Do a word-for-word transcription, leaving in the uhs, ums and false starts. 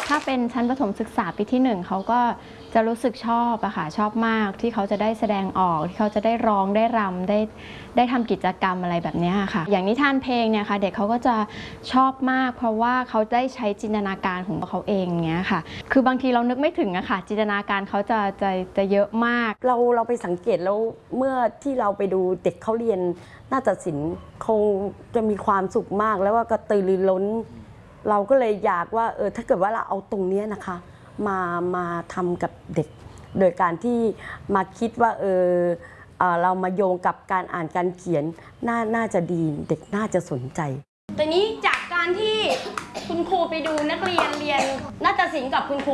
ถ้าเป็นชั้นประถมศึกษาปีที่หนึ่งเขาก็จะรู้สึกชอบอะค่ะชอบมากที่เขาจะได้แสดงออกที่เขาจะได้ร้องได้รำได้ได้ทำกิจกรรมอะไรแบบนี้ค่ะอย่างนิทานเพลงเนี่ยค่ะเด็กเขาก็จะชอบมากเพราะว่าเขาได้ใช้จินตนาการของเขาเองเงี้ยค่ะคือบางทีเรานึกไม่ถึงอะค่ะจินตนาการเขาจะจะจะเยอะมากเราเราไปสังเกตแล้วเมื่อที่เราไปดูเด็กเขาเรียนนาฏศิลป์คงจะมีความสุขมากแล้วว่ากระตือรือร้นเราก็เลยอยากว่าเออถ้าเกิดว่าเราเอาตรงนี้นะคะมามาทำกับเด็กโดยการที่มาคิดว่าเออเรามาโยงกับการอ่านการเขียนน่าน่าจะดีเด็กน่าจะสนใจแต่นี้จากการที่คุณครูไปดูนักเรียนเรียนนาฏศิลป์กับคุณครู